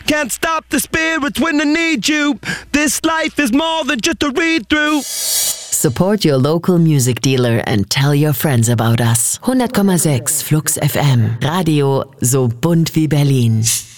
can't stop the spirits when they need you. This life is more than just a read-through. Support your local music dealer and tell your friends about us. 100,6 Flux FM. Radio so bunt wie Berlin.